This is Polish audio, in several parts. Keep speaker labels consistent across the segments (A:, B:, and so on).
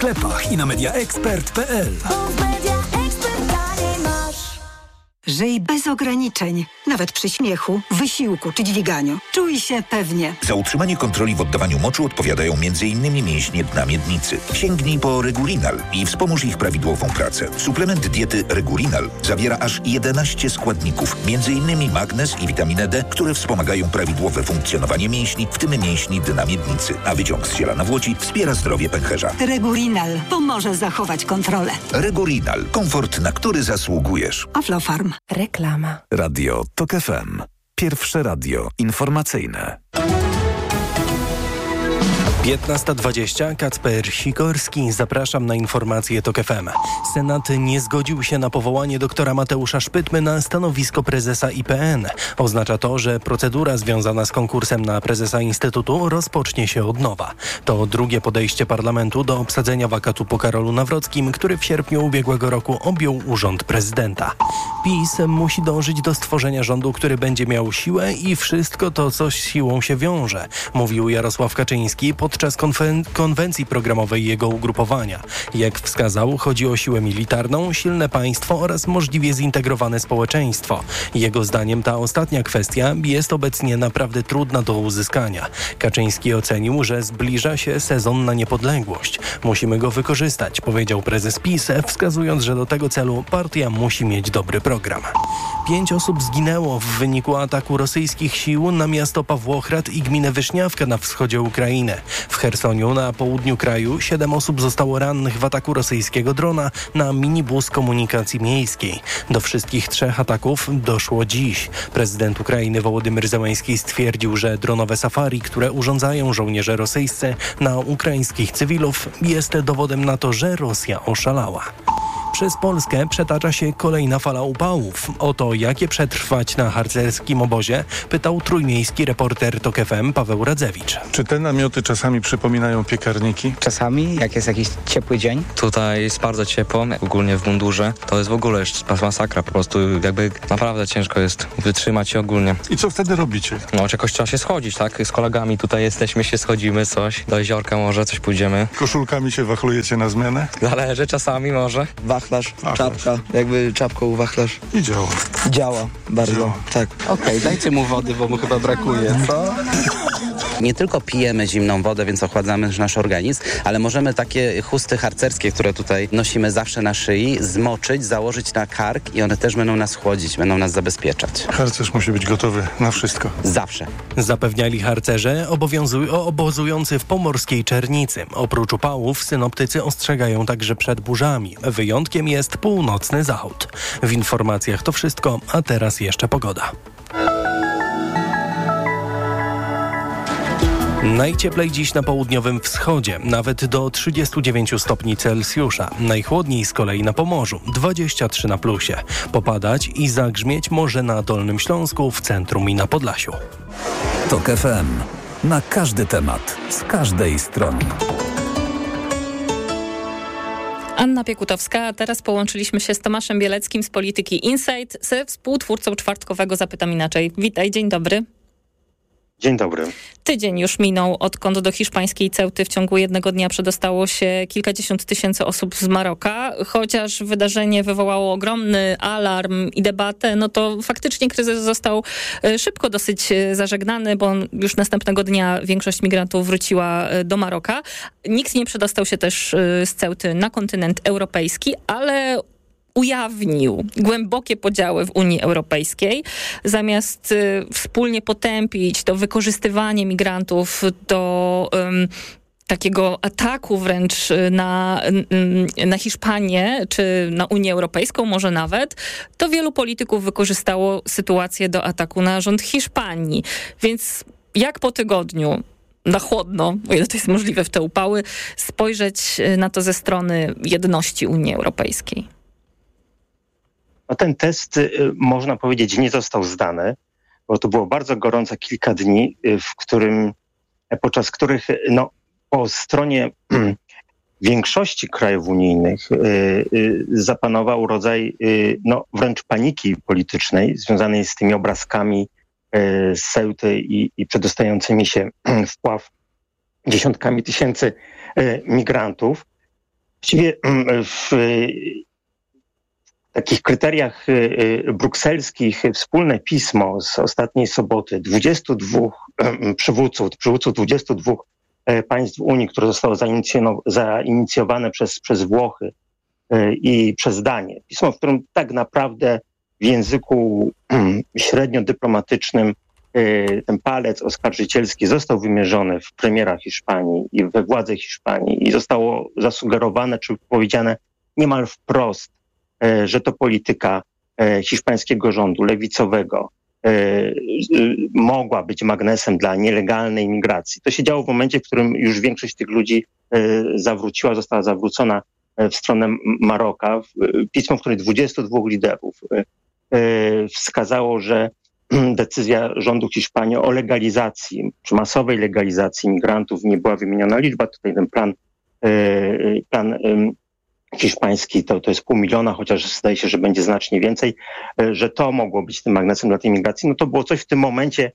A: sklepach i na mediaexpert.pl.
B: Żyj bez ograniczeń, nawet przy śmiechu, wysiłku czy dźwiganiu. Czuj się pewnie.
C: Za utrzymanie kontroli w oddawaniu moczu odpowiadają m.in. mięśnie dna miednicy. Sięgnij po Regurinal i wspomóż ich prawidłową pracę. Suplement diety Regurinal zawiera aż 11 składników, m.in. magnez i witaminę D, które wspomagają prawidłowe funkcjonowanie mięśni, w tym mięśni dna miednicy. A wyciąg z ziela nawłoci wspiera zdrowie pęcherza.
B: Regurinal pomoże zachować kontrolę.
C: Regurinal. Komfort, na który zasługujesz.
B: Aflofarm.
D: Reklama.
A: Radio TOK FM. Pierwsze radio informacyjne.
E: 15:20. Kacper Sikorski. Zapraszam na informacje TOK FM. Senat nie zgodził się na powołanie doktora Mateusza Szpytmy na stanowisko prezesa IPN. Oznacza to, że procedura związana z konkursem na prezesa Instytutu rozpocznie się od nowa. To drugie podejście parlamentu do obsadzenia wakatu po Karolu Nawrockim, który w sierpniu ubiegłego roku objął urząd prezydenta. PiS musi dążyć do stworzenia rządu, który będzie miał siłę i wszystko to, co z siłą się wiąże, mówił Jarosław Kaczyński podczas konwencji programowej jego ugrupowania. Jak wskazał, chodzi o siłę militarną, silne państwo oraz możliwie zintegrowane społeczeństwo. Jego zdaniem ta ostatnia kwestia jest obecnie naprawdę trudna do uzyskania. Kaczyński ocenił, że zbliża się sezon na niepodległość. Musimy go wykorzystać, powiedział prezes PiS, wskazując, że do tego celu partia musi mieć dobry program. 5 osób zginęło w wyniku ataku rosyjskich sił na miasto Pawłochrad i gminę Wyszniawka na wschodzie Ukrainy. W Chersoniu na południu kraju 7 osób zostało rannych w ataku rosyjskiego drona na minibus komunikacji miejskiej. Do wszystkich 3 ataków doszło dziś. Prezydent Ukrainy Wołodymyr Zełenski stwierdził, że dronowe safari, które urządzają żołnierze rosyjscy na ukraińskich cywilów, jest dowodem na to, że Rosja oszalała. Przez Polskę przetacza się kolejna fala upałów. O to, jakie przetrwać na harcerskim obozie, pytał trójmiejski reporter TOK FM Paweł Radzewicz.
F: Czy te namioty czasami przypominają piekarniki?
G: Czasami, jak jest jakiś ciepły dzień.
H: Tutaj jest bardzo ciepło, ogólnie w mundurze. To jest w ogóle już masakra, po prostu jakby naprawdę ciężko jest wytrzymać się ogólnie.
F: I co wtedy robicie?
H: No, czegoś trzeba się schodzić, tak? Z kolegami tutaj jesteśmy, się schodzimy, coś. Do jeziorka może coś pójdziemy.
F: Koszulkami się wachlujecie na zmianę?
H: Zależy, czasami może.
G: Wachlarz, czapka, jakby czapką wachlarz.
F: I działa.
G: Działa bardzo,
F: Działa.
G: tak. Okej, dajcie mu wody, bo mu chyba brakuje, co? Nie tylko pijemy zimną wodę, więc ochładzamy nasz organizm, ale możemy takie chusty harcerskie, które tutaj nosimy zawsze na szyi, zmoczyć, założyć na kark i one też będą nas chłodzić, będą nas zabezpieczać.
F: Harcerz musi być gotowy na wszystko.
G: Zawsze.
E: Zapewniali harcerze obozujący w pomorskiej Czernicy. Oprócz upałów synoptycy ostrzegają także przed burzami. Wyjątkiem jest północny zachód. W informacjach to wszystko, a teraz jeszcze pogoda. Najcieplej dziś na południowym wschodzie, nawet do 39 stopni Celsjusza. Najchłodniej z kolei na Pomorzu, 23 na plusie. Popadać i zagrzmieć może na Dolnym Śląsku, w centrum i na Podlasiu.
A: TOK FM. Na każdy temat, z każdej strony.
I: Anna Piekutowska, a teraz połączyliśmy się z Tomaszem Bieleckim z Polityki Insight, ze współtwórcą czwartkowego Zapytam Inaczej. Witaj, dzień dobry.
J: Dzień dobry.
I: Tydzień już minął, odkąd do hiszpańskiej Ceuty w ciągu jednego dnia przedostało się kilkadziesiąt tysięcy osób z Maroka. Chociaż wydarzenie wywołało ogromny alarm i debatę, no to faktycznie kryzys został szybko dosyć zażegnany, bo już następnego dnia większość migrantów wróciła do Maroka. Nikt nie przedostał się też z Ceuty na kontynent europejski, ale ujawnił głębokie podziały w Unii Europejskiej. Zamiast wspólnie potępić to wykorzystywanie migrantów do takiego ataku wręcz na Hiszpanię, czy na Unię Europejską może nawet, to wielu polityków wykorzystało sytuację do ataku na rząd Hiszpanii. Więc jak po tygodniu na chłodno, o ile to jest możliwe w te upały, spojrzeć na to ze strony jedności Unii Europejskiej?
J: No ten test, można powiedzieć, nie został zdany, bo to było bardzo gorące kilka dni, podczas których po stronie większości krajów unijnych zapanował rodzaj wręcz paniki politycznej związanej z tymi obrazkami z Ceuty i przedostającymi się w Pław dziesiątkami tysięcy migrantów. Właściwie w takich kryteriach brukselskich wspólne pismo z ostatniej soboty 22 przywódców 22 państw Unii, które zostało zainicjowane przez Włochy i przez Danię. Pismo, w którym tak naprawdę w języku średnio dyplomatycznym ten palec oskarżycielski został wymierzony w premiera Hiszpanii i we władze Hiszpanii i zostało zasugerowane czy powiedziane niemal wprost, że to polityka hiszpańskiego rządu lewicowego mogła być magnesem dla nielegalnej migracji. To się działo w momencie, w którym już większość tych ludzi została zawrócona w stronę Maroka. Pismo, w którym 22 liderów wskazało, że decyzja rządu Hiszpanii o legalizacji, czy masowej legalizacji migrantów, nie była wymieniona liczba. Tutaj ten plan hiszpański to jest 500 000, chociaż zdaje się, że będzie znacznie więcej, że to mogło być tym magnesem dla tej migracji. No to było coś w tym momencie,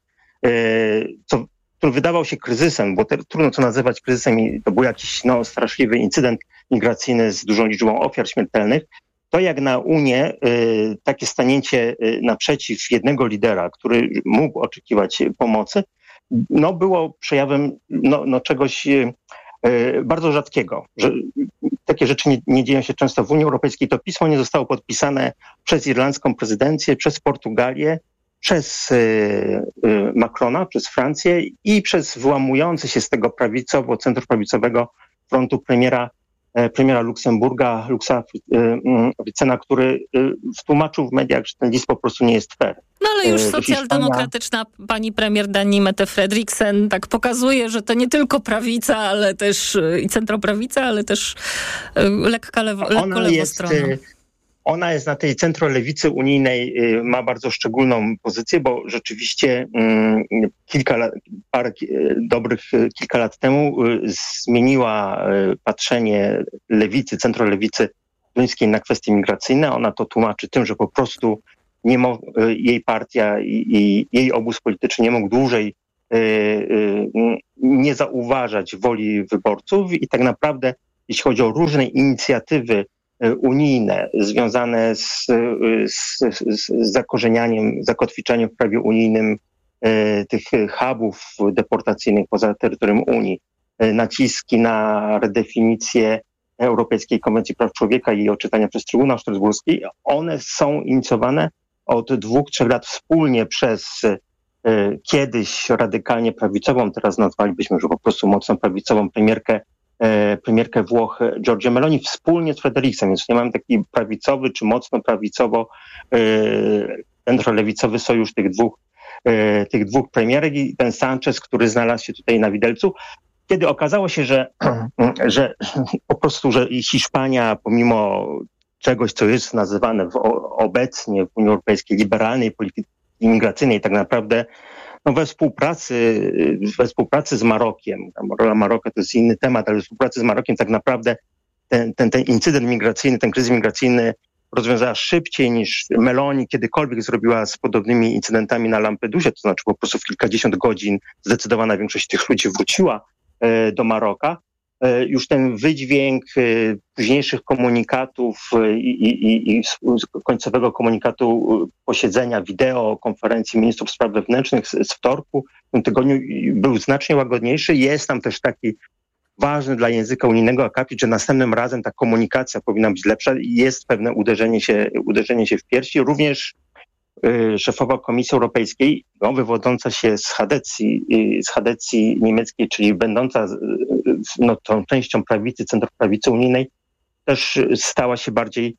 J: który wydawał się kryzysem, bo trudno to nazywać kryzysem i to był jakiś straszliwy incydent migracyjny z dużą liczbą ofiar śmiertelnych. To jak na Unię takie stanięcie naprzeciw jednego lidera, który mógł oczekiwać pomocy, było przejawem czegoś bardzo rzadkiego. Że takie rzeczy nie dzieją się często w Unii Europejskiej. To pismo nie zostało podpisane przez irlandzką prezydencję, przez Portugalię, przez Macrona, przez Francję i przez wyłamujący się z tego centroprawicowego frontu premiera Luksemburga, Luksa Wicena, który wtłumaczył w mediach, że ten list po prostu nie jest fair.
I: No ale już socjaldemokratyczna pani premier Dani Mette Frederiksen tak pokazuje, że to nie tylko prawica, ale też i centroprawica, ale też lekko lewostronna.
J: Ona jest na tej centrolewicy unijnej, ma bardzo szczególną pozycję, bo rzeczywiście kilka lat temu zmieniła patrzenie lewicy, centrolewicy duńskiej na kwestie migracyjne. Ona to tłumaczy tym, że po prostu jej partia i jej obóz polityczny nie mógł dłużej nie zauważać woli wyborców i tak naprawdę, jeśli chodzi o różne inicjatywy unijne związane z zakorzenianiem, zakotwiczaniem w prawie unijnym tych hubów deportacyjnych poza terytorium Unii, naciski na redefinicję Europejskiej Konwencji Praw Człowieka i jej odczytania przez Trybunał Strasburski, one są inicjowane od 2-3 lat wspólnie przez kiedyś radykalnie prawicową, teraz nazwalibyśmy już po prostu mocno prawicową premierkę Włoch Giorgia Meloni wspólnie z Frederiksem, więc nie mamy taki prawicowy czy mocno prawicowo centrolewicowy sojusz tych dwóch premierek i ten Sanchez, który znalazł się tutaj na widelcu, kiedy okazało się, że po prostu, że Hiszpania pomimo czegoś, co jest nazywane obecnie w Unii Europejskiej liberalnej polityki imigracyjnej, tak naprawdę we współpracy z Marokiem, rola Maroka to jest inny temat, ale we współpracy z Marokiem tak naprawdę ten incydent migracyjny, ten kryzys migracyjny rozwiązała szybciej niż Meloni kiedykolwiek zrobiła z podobnymi incydentami na Lampedusie, to znaczy po prostu w kilkadziesiąt godzin zdecydowana większość tych ludzi wróciła do Maroka. Już ten wydźwięk późniejszych komunikatów i końcowego komunikatu posiedzenia wideo konferencji ministrów spraw wewnętrznych z wtorku w tym tygodniu był znacznie łagodniejszy. Jest tam też taki ważny dla języka unijnego akapit, że następnym razem ta komunikacja powinna być lepsza i jest pewne uderzenie się w piersi. Również szefowa Komisji Europejskiej, wywodząca się z Chadecji niemieckiej, czyli będąca tą częścią prawicy, centroprawicy unijnej, też stała się bardziej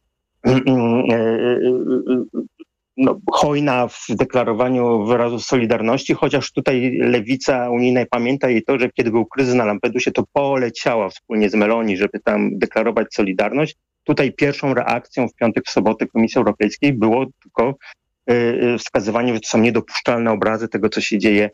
J: hojna w deklarowaniu wyrazów solidarności, chociaż tutaj lewica unijna pamięta jej to, że kiedy był kryzys na Lampedusie, to poleciała wspólnie z Meloni, żeby tam deklarować solidarność. Tutaj pierwszą reakcją w piątek, w sobotę Komisji Europejskiej było tylko wskazywanie, że to są niedopuszczalne obrazy tego, co się dzieje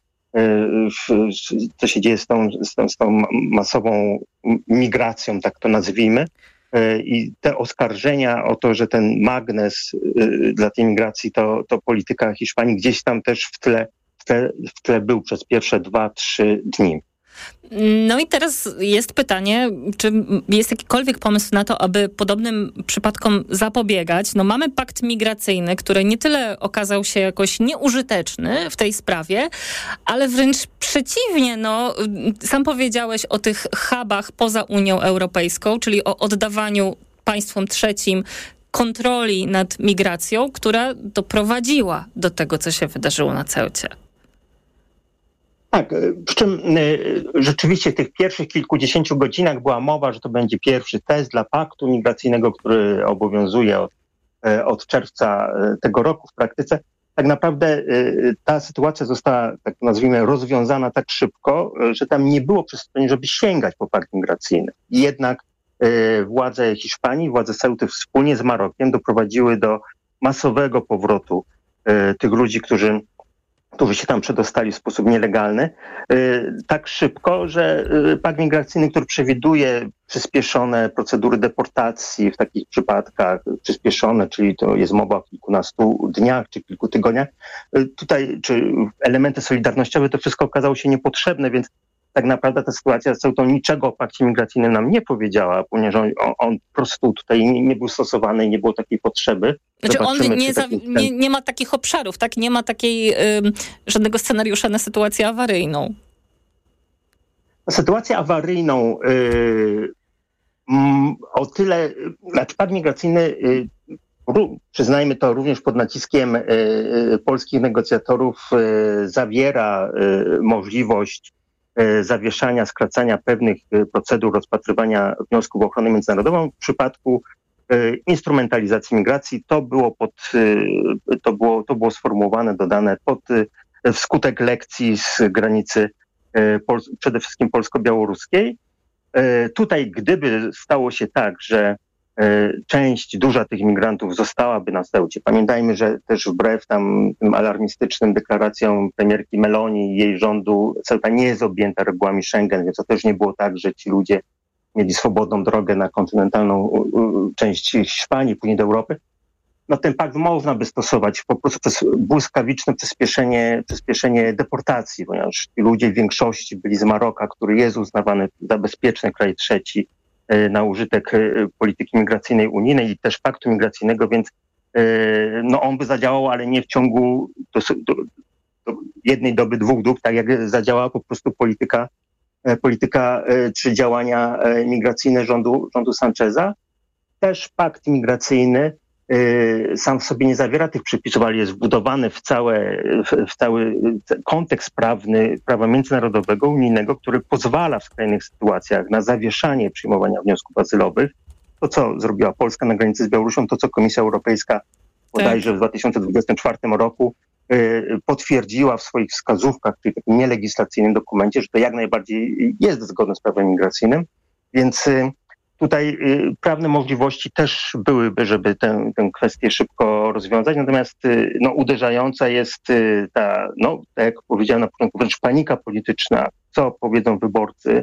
J: z tą masową migracją, tak to nazwijmy. I te oskarżenia o to, że ten magnes dla tej migracji to polityka Hiszpanii gdzieś tam też w tle był przez pierwsze 2-3 dni.
I: No i teraz jest pytanie, czy jest jakikolwiek pomysł na to, aby podobnym przypadkom zapobiegać? No mamy pakt migracyjny, który nie tyle okazał się jakoś nieużyteczny w tej sprawie, ale wręcz przeciwnie, no sam powiedziałeś o tych hubach poza Unią Europejską, czyli o oddawaniu państwom trzecim kontroli nad migracją, która doprowadziła do tego, co się wydarzyło na Ceucie.
J: Tak, przy czym rzeczywiście w tych pierwszych kilkudziesięciu godzinach była mowa, że to będzie pierwszy test dla paktu migracyjnego, który obowiązuje od czerwca tego roku w praktyce. Tak naprawdę ta sytuacja została, tak nazwijmy, rozwiązana tak szybko, że tam nie było przestrzeni, żeby sięgać po pakt migracyjny. Jednak władze Hiszpanii, władze Ceuty wspólnie z Marokiem doprowadziły do masowego powrotu tych ludzi, którzy się tam przedostali w sposób nielegalny, tak szybko, że pakt migracyjny, który przewiduje przyspieszone procedury deportacji w takich przypadkach, przyspieszone, czyli to jest mowa o kilkunastu dniach czy kilku tygodniach, tutaj czy elementy solidarnościowe, to wszystko okazało się niepotrzebne, więc tak naprawdę ta sytuacja z Ceutą niczego o pakcie migracyjnym nam nie powiedziała, ponieważ on po prostu tutaj nie był stosowany i nie było takiej potrzeby.
I: Znaczy on nie ma takich obszarów, tak? Nie ma takiej żadnego scenariusza na sytuację awaryjną.
J: Sytuację awaryjną o tyle, znaczy pakt migracyjny, przyznajmy to również pod naciskiem polskich negocjatorów, zawiera możliwość zawieszania, skracania pewnych procedur rozpatrywania wniosków o ochronę międzynarodową w przypadku instrumentalizacji migracji. To było sformułowane, dodane wskutek lekcji z granicy przede wszystkim polsko-białoruskiej. Tutaj, gdyby stało się tak, że część duża tych migrantów zostałaby na Ceucie. Pamiętajmy, że też wbrew tym alarmistycznym deklaracjom premierki Meloni i jej rządu Ceuta nie jest objęta regułami Schengen, więc to też nie było tak, że ci ludzie mieli swobodną drogę na kontynentalną część Hiszpanii, później do Europy. No ten pakt można by stosować po prostu przez błyskawiczne przyspieszenie deportacji, ponieważ ci ludzie w większości byli z Maroka, który jest uznawany za bezpieczny kraj trzeci na użytek polityki migracyjnej unijnej i też paktu migracyjnego, więc on by zadziałał, ale nie w ciągu jednej doby, 2 dób, tak jak zadziałała po prostu polityka czy działania migracyjne rządu Sancheza. Też pakt migracyjny sam w sobie nie zawiera tych przepisów, ale jest wbudowany w cały kontekst prawny prawa międzynarodowego, unijnego, który pozwala w skrajnych sytuacjach na zawieszanie przyjmowania wniosków azylowych. To, co zrobiła Polska na granicy z Białorusią, to, co Komisja Europejska bodajże w 2024 roku potwierdziła w swoich wskazówkach, czyli w takim nielegislacyjnym dokumencie, że to jak najbardziej jest zgodne z prawem migracyjnym, więc tutaj prawne możliwości też byłyby, żeby tę kwestię szybko rozwiązać, natomiast uderzająca jest tak jak powiedziałem na początku, wręcz panika polityczna, co powiedzą wyborcy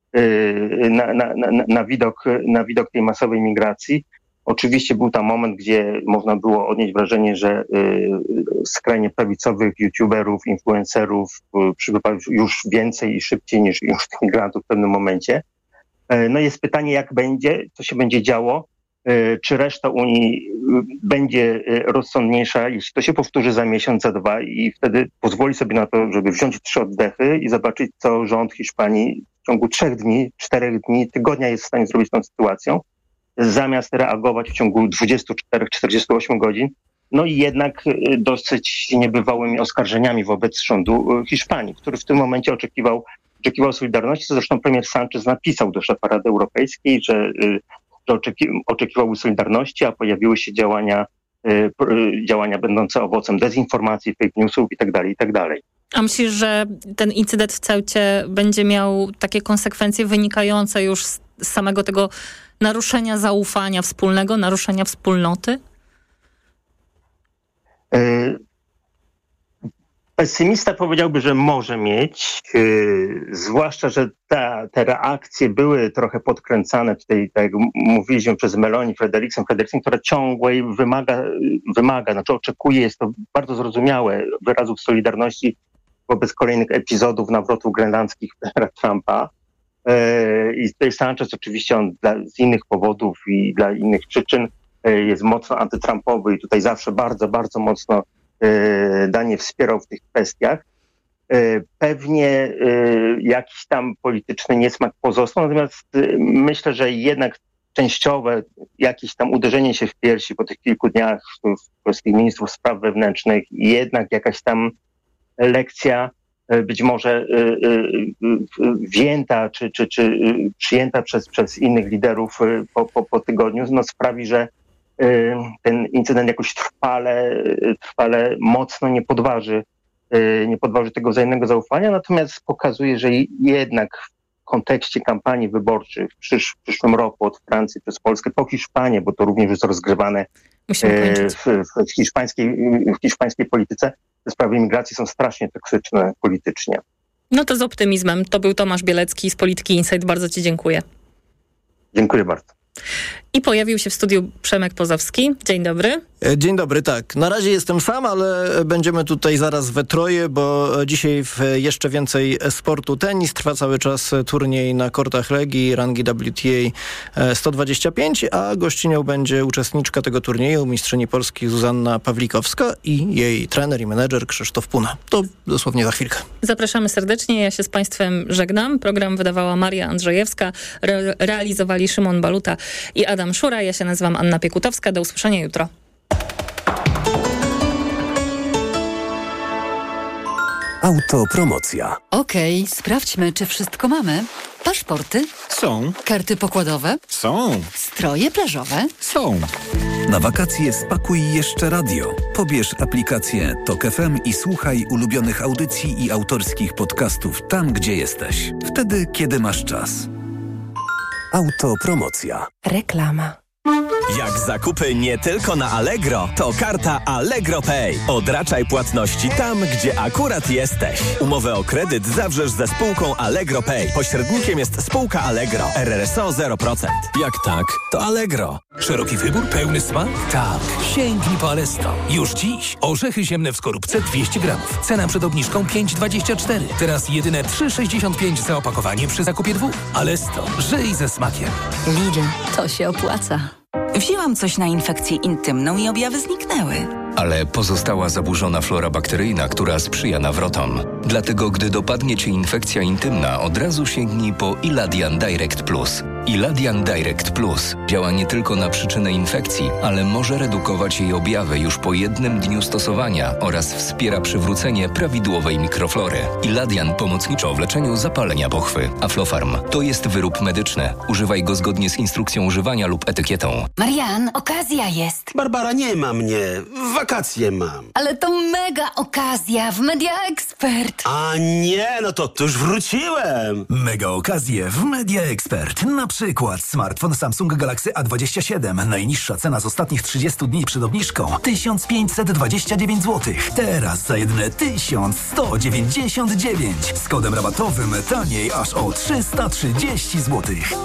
J: na widok tej masowej migracji. Oczywiście był tam moment, gdzie można było odnieść wrażenie, że skrajnie prawicowych youtuberów, influencerów przybywa już więcej i szybciej niż już tych migrantów w pewnym momencie. No jest pytanie, jak będzie, co się będzie działo, czy reszta Unii będzie rozsądniejsza, jeśli to się powtórzy za miesiąc, za 2 i wtedy pozwoli sobie na to, żeby wziąć 3 oddechy i zobaczyć, co rząd Hiszpanii w ciągu 3 dni, 4 dni, tygodnia jest w stanie zrobić z tą sytuacją, zamiast reagować w ciągu 24-48 godzin, i jednak dosyć niebywałymi oskarżeniami wobec rządu Hiszpanii, który w tym momencie oczekiwał solidarności, co zresztą premier Sanchez napisał do szefa Rady Europejskiej, że oczekiwał solidarności, a pojawiły się działania będące owocem dezinformacji, fake newsów itd.
I: A myślisz, że ten incydent w Ceucie będzie miał takie konsekwencje wynikające już z samego tego naruszenia zaufania wspólnego, naruszenia wspólnoty?
J: Pesymista powiedziałby, że może mieć, zwłaszcza, że te reakcje były trochę podkręcane tutaj, tak jak mówiliśmy, przez Meloni, Frederiksen, która ciągłej wymaga, oczekuje, jest to bardzo zrozumiałe, wyrazów solidarności wobec kolejnych epizodów nawrotów grenlandzkich Trumpa. I tutaj Sanchez oczywiście on z innych powodów i dla innych przyczyn jest mocno antytrumpowy i tutaj zawsze bardzo, bardzo mocno Daniel wspierał w tych kwestiach. Pewnie jakiś tam polityczny niesmak pozostał, natomiast myślę, że jednak częściowe jakieś tam uderzenie się w piersi po tych kilku dniach w polskich ministrów spraw wewnętrznych i jednak jakaś tam lekcja być może wzięta czy przyjęta przez innych liderów po tygodniu, no sprawi, że ten incydent jakoś trwale mocno nie podważy tego wzajemnego zaufania, natomiast pokazuje, że jednak w kontekście kampanii wyborczej w przyszłym roku od Francji przez Polskę po Hiszpanię, bo to również jest rozgrywane w hiszpańskiej polityce, te sprawy imigracji są strasznie toksyczne politycznie.
I: No to z optymizmem. To był Tomasz Bielecki z Polityki Insight. Bardzo ci dziękuję.
J: Dziękuję bardzo.
I: I pojawił się w studiu Przemek Pozowski. Dzień dobry.
D: Dzień dobry, tak. Na razie jestem sam, ale będziemy tutaj zaraz we troje, bo dzisiaj jeszcze więcej sportu. Tenis, trwa cały czas turniej na kortach Legii, rangi WTA 125, a gościnią będzie uczestniczka tego turnieju, mistrzyni Polski Zuzanna Pawlikowska i jej trener i menedżer Krzysztof Puna. To dosłownie za chwilkę.
I: Zapraszamy serdecznie, ja się z Państwem żegnam. Program wydawała Maria Andrzejewska, realizowali Szymon Baluta i Adam Szura. Ja się nazywam Anna Piekutowska. Do usłyszenia jutro.
A: Autopromocja.
K: Okej, sprawdźmy, czy wszystko mamy. Paszporty?
L: Są.
K: Karty pokładowe?
L: Są.
K: Stroje plażowe?
L: Są.
A: Na wakacje spakuj jeszcze radio. Pobierz aplikację TOK FM i słuchaj ulubionych audycji i autorskich podcastów tam, gdzie jesteś. Wtedy, kiedy masz czas. Autopromocja.
K: Reklama.
M: Jak zakupy nie tylko na Allegro, to karta Allegro Pay. Odraczaj płatności tam, gdzie akurat jesteś. Umowę o kredyt zawrzesz ze spółką Allegro Pay. Pośrednikiem jest spółka Allegro. RRSO 0%.
N: Jak tak, to Allegro. Szeroki wybór, pełny smak? Tak. Sięgnij po Alesto. Już dziś orzechy ziemne w skorupce 200 gramów. Cena przed obniżką 5,24. Teraz jedyne 3,65 za opakowanie przy zakupie 2. Alesto. Żyj ze smakiem.
K: Lidl, to się opłaca.
O: Wzięłam coś na infekcję intymną i objawy zniknęły.
P: Ale pozostała zaburzona flora bakteryjna, która sprzyja nawrotom. Dlatego, gdy dopadnie Cię infekcja intymna, od razu sięgnij po Iladian Direct Plus. Iladian Direct Plus działa nie tylko na przyczynę infekcji, ale może redukować jej objawy już po 1 dniu stosowania oraz wspiera przywrócenie prawidłowej mikroflory. Iladian pomocniczo w leczeniu zapalenia pochwy. Aflofarm to jest wyrób medyczny. Używaj go zgodnie z instrukcją używania lub etykietą.
O: Marian, okazja jest.
Q: Barbara, nie ma mnie. Wakacje mam.
O: Ale to mega okazja w Media Expert.
Q: A nie, no to już wróciłem.
N: Mega okazje w Media Expert. Na przykład smartfon Samsung Galaxy A27. Najniższa cena z ostatnich 30 dni przed obniżką 1529 zł. Teraz za jedyne 1199. Z kodem rabatowym taniej aż o 330 zł.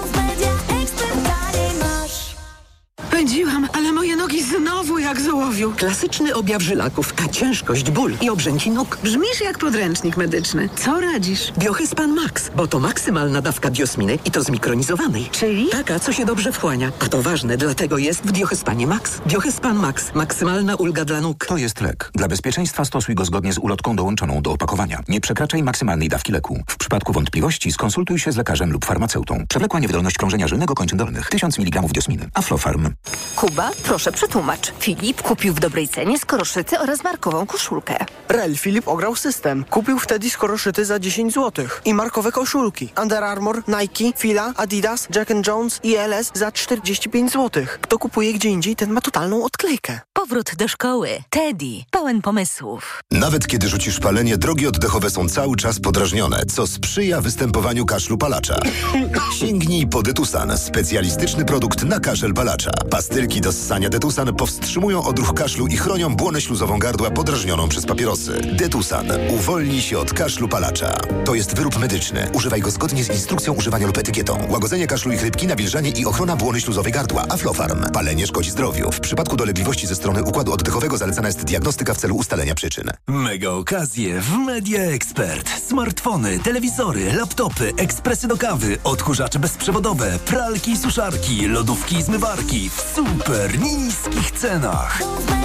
R: Pędziłam, ale moje nogi znowu jak z ołowiu. Klasyczny objaw żylaków, a ciężkość, ból i obrzęki nóg. Brzmisz jak podręcznik medyczny. Co radzisz? Biohyspan Max, bo to maksymalna dawka diosminy i to zmikronizowanej. Czyli? Taka, co się dobrze wchłania. A to ważne, dlatego jest w Biohyspanie Max. Biohyspan Max. Maksymalna ulga dla nóg.
S: To jest lek. Dla bezpieczeństwa stosuj go zgodnie z ulotką dołączoną do opakowania. Nie przekraczaj maksymalnej dawki leku. W przypadku wątpliwości skonsultuj się z lekarzem lub farmaceutą. Przewlekła niewydolność krążenia żylnego kończyn dolnych. 1000 mg diosminy. Aflofarm.
T: Kuba, proszę przetłumacz. Filip kupił w dobrej cenie skoroszyty oraz markową koszulkę.
U: Filip ograł system. Kupił wtedy skoroszyty za 10 zł. I markowe koszulki. Under Armour, Nike, Fila, Adidas, Jack & Jones i LS za 45 zł. Kto kupuje gdzie indziej, ten ma totalną odklejkę.
T: Powrót do szkoły. Teddy. Pełen pomysłów.
V: Nawet kiedy rzucisz palenie, drogi oddechowe są cały czas podrażnione, co sprzyja występowaniu kaszlu palacza. Sięgnij po Detusan, specjalistyczny produkt na kaszel palacza. Pastylki Tabletki do ssania Detusan powstrzymują odruch kaszlu i chronią błonę śluzową gardła podrażnioną przez papierosy. Detusan. Uwolnij się od kaszlu palacza. To jest wyrób medyczny. Używaj go zgodnie z instrukcją używania lub etykietą. Łagodzenie kaszlu i chrypki, nawilżanie i ochrona błony śluzowej gardła. Aflofarm. Palenie szkodzi zdrowiu. W przypadku dolegliwości ze strony układu oddechowego zalecana jest diagnostyka w celu ustalenia przyczyn.
C: Mega okazje w Media Expert. Smartfony, telewizory, laptopy, ekspresy do kawy, odkurzacze bezprzewodowe, pralki i suszarki, lodówki i zmywarki w super niskich cenach.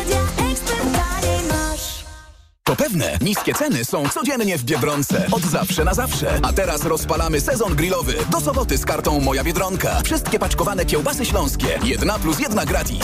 L: To pewne, niskie ceny są codziennie w Biedronce. Od zawsze na zawsze. A teraz rozpalamy sezon grillowy. Do soboty z kartą Moja Biedronka. Wszystkie paczkowane kiełbasy śląskie. 1+1 gratis.